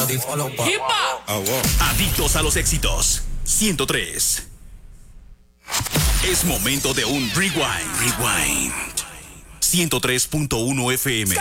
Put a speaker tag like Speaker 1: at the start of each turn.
Speaker 1: Hip Hop.
Speaker 2: Adictos a los éxitos. 103. Es momento de un rewind. 103.1 FM.